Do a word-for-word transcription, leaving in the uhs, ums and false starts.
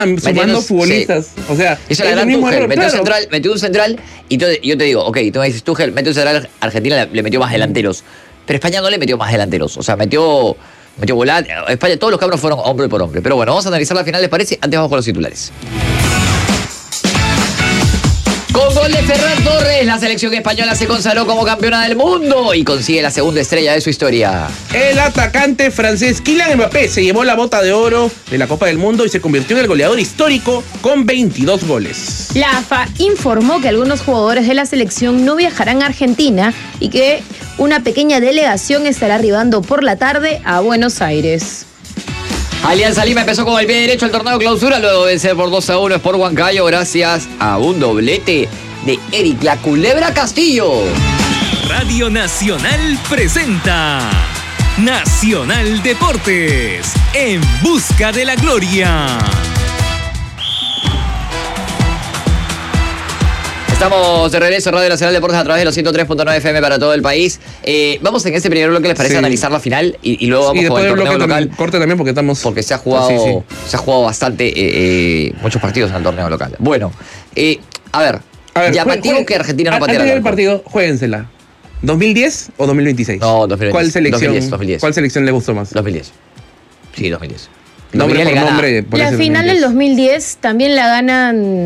sumando futbolistas. Sí. O sea, hizo la gran Tuchel, metió, claro. central, metió un central y todo, yo te digo, ok, tú me dices Tuchel, metió un central, Argentina le metió más delanteros. Pero España no le metió más delanteros. O sea, metió, metió volante. España, todos los cabros fueron hombre por hombre. Pero bueno, vamos a analizar la final, ¿les parece? Antes vamos con los titulares. Con gol de Ferran Torres, la selección española se consagró como campeona del mundo y consigue la segunda estrella de su historia. El atacante francés Kylian Mbappé se llevó la bota de oro de la Copa del Mundo y se convirtió en el goleador histórico con veintidós goles. La A F A informó que algunos jugadores de la selección no viajarán a Argentina y que una pequeña delegación estará arribando por la tarde a Buenos Aires. Alianza Lima empezó con el pie derecho el torneo clausura, luego de vencer por dos a uno por Huancayo gracias a un doblete de Eric La Culebra Castillo. Radio Nacional presenta Nacional Deportes, en busca de la gloria. Estamos de regreso en Radio Nacional Deportes a través de los ciento tres punto nueve F M para todo el país. Eh, vamos en este primer bloque, ¿les parece sí. analizar la final? Y, y luego vamos sí, con el torneo local. También, corte también porque estamos... Porque se ha jugado, sí, sí. Se ha jugado bastante, eh, eh, muchos partidos en el torneo local. Bueno, eh, a ver, a ver llamativo juegue, que Argentina no patea antes del partido, juéguensela. ¿dos mil diez o dos mil veintiséis? No, dos mil diez. ¿Cuál selección, dos mil diez, dos mil diez. ¿Cuál selección le gustó más? dos mil diez. Sí, dos mil diez. Nombre por nombre. Por la final del dos mil diez también la ganan...